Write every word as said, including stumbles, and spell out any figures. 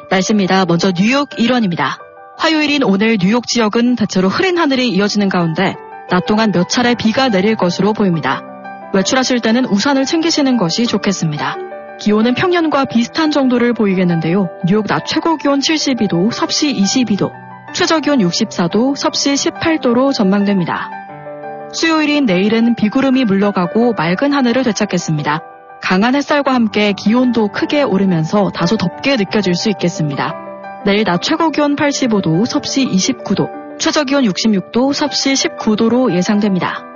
날씨입니다. 먼저 뉴욕 일원입니다. 화요일인 오늘 뉴욕 지역은 대체로 흐린 하늘이 이어지는 가운데 낮 동안 몇 차례 비가 내릴 것으로 보입니다. 외출하실 때는 우산을 챙기시는 것이 좋겠습니다. 기온은 평년과 비슷한 정도를 보이겠는데요. 뉴욕 낮 최고 기온 칠십이 도, 섭씨 이십이 도, 최저 기온 육십사 도, 섭씨 십팔 도로 전망됩니다. 수요일인 내일은 비구름이 물러가고 맑은 하늘을 되찾겠습니다. 강한 햇살과 함께 기온도 크게 오르면서 다소 덥게 느껴질 수 있겠습니다. 내일 낮 최고 기온 팔십오 도, 섭씨 이십구 도, 최저 기온 육십육 도, 섭씨 십구 도로 예상됩니다.